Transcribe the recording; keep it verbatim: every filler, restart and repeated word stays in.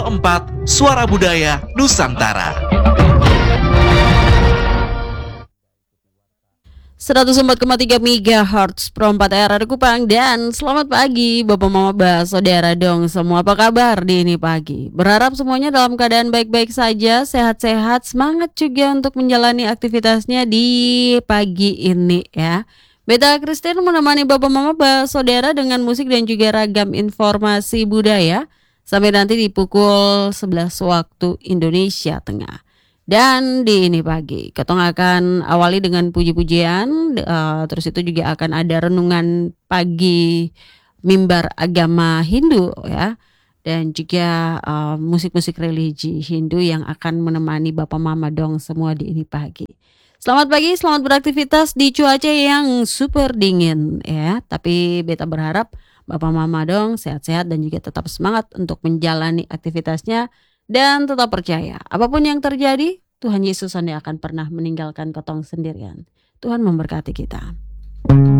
nol empat Suara Budaya Nusantara. seratus empat koma tiga megahertz Pro empat R ada Kupang. Dan selamat pagi Bapak Mama Ba, saudara dong semua, apa kabar di ini pagi? Berharap semuanya dalam keadaan baik-baik saja, sehat-sehat, semangat juga untuk menjalani aktivitasnya di pagi ini ya. Beta Christine menemani Bapak Mama Ba, saudara dengan musik dan juga ragam informasi budaya sampai nanti di pukul sebelas waktu Indonesia Tengah. Dan di ini pagi, Ketong akan awali dengan puji-pujian, uh, terus itu juga akan ada renungan pagi mimbar agama Hindu ya, dan juga uh, musik-musik religi Hindu yang akan menemani Bapak Mama dong semua di ini pagi. Selamat pagi, selamat beraktivitas di cuaca yang super dingin ya, tapi beta berharap Bapak Mama dong sehat-sehat dan juga tetap semangat untuk menjalani aktivitasnya. Dan tetap percaya, apapun yang terjadi, Tuhan Yesus tidak akan pernah meninggalkan ketong sendirian. Tuhan memberkati kita.